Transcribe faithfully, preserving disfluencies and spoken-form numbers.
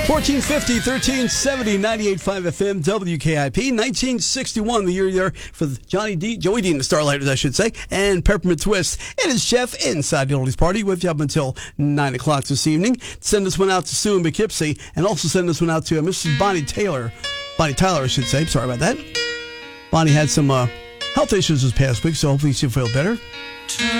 fourteen fifty, thirteen seventy, ninety-eight point five F M, W K I P. nineteen sixty-one, the year there for Johnny D, Joey D and the Starlighters, I should say, and Peppermint Twist. It is Jeff inside the Oldies Party with you up until nine o'clock this evening. Send this one out to Sue in Poughkeepsie, and also send this one out to uh, Missus Bonnie Taylor. Bonnie Tyler, I should say. Sorry about that. Bonnie had some uh, health issues this past week, so hopefully she'll feel better.